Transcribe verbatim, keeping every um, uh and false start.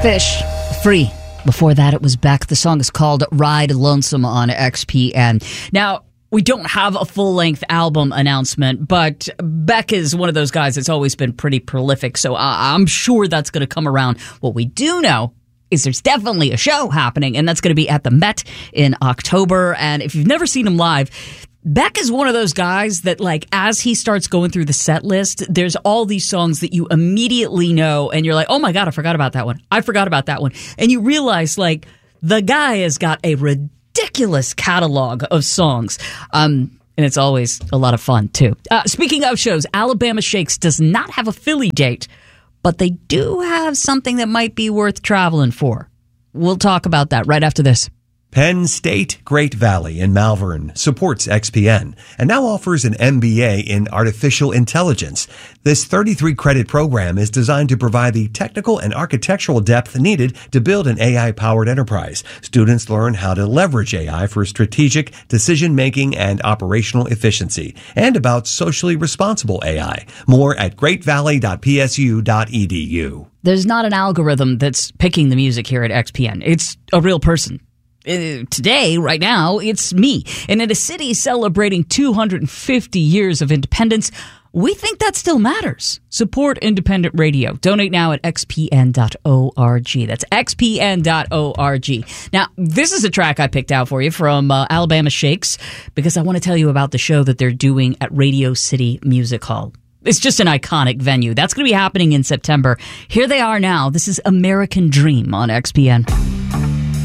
Fish, Free. Before that, it was Beck. The song is called Ride Lonesome on X P N. Now, we don't have a full-length album announcement, but Beck is one of those guys that's always been pretty prolific, so I'm sure that's going to come around. What we do know is there's definitely a show happening, and that's going to be at the Met in October. And if you've never seen him live, Beck is one of those guys that, like, as he starts going through the set list, there's all these songs that you immediately know, and you're like, oh my God, I forgot about that one. I forgot about that one. And you realize, like, the guy has got a ridiculous catalog of songs. Um, and it's always a lot of fun, too. Uh, speaking of shows, Alabama Shakes does not have a Philly date, but they do have something that might be worth traveling for. We'll talk about that right after this. Penn State Great Valley in Malvern supports X P N and now offers an M B A in artificial intelligence. This thirty-three credit program is designed to provide the technical and architectural depth needed to build an A I-powered enterprise. Students learn how to leverage A I for strategic decision-making and operational efficiency, and about socially responsible A I. More at great valley dot p s u dot e d u. There's not an algorithm that's picking the music here at X P N. It's a real person. Today, right now, it's me. And in a city celebrating two hundred fifty years of independence, we think that still matters. Support independent radio. Donate now at x p n dot org. That's x p n dot org. Now, this is a track I picked out for you from uh, Alabama Shakes because I want to tell you about the show that they're doing at Radio City Music Hall. It's just an iconic venue. That's going to be happening in September. Here they are now. This is American Dream on X P N.